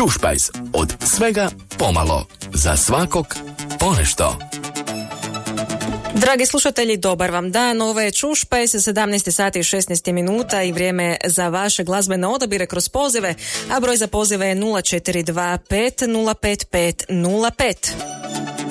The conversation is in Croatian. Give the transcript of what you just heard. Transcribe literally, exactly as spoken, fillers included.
Čušpajz, od svega pomalo, za svakog ponešto. Dragi slušatelji, dobar vam dan. Ovo je Čušpajz, sedamnaest sati i šesnaest minuta i vrijeme za vaše glazbene odabire kroz pozive, a broj za pozive je nula četiri dva pet nula pet pet nula pet.